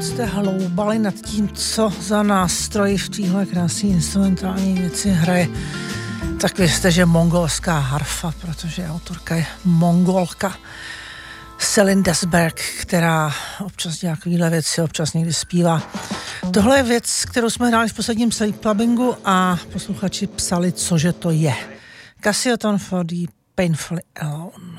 jste hloubali nad tím, co za nástroj v téhle krásné instrumentální věci hraje, tak vězte, že mongolská harfa, protože autorka je Mongolka Selin Desberg, která občas dělá takovýhle věci, občas někdy zpívá. Tohle je věc, kterou jsme hráli v posledním sleep clubbingu a posluchači psali, cože to je. Cassio for the Painfully Alone.